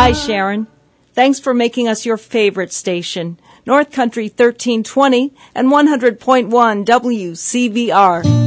Hi, Sharon. Thanks for making us your favorite station. North Country 1320 and 100.1 WCVR.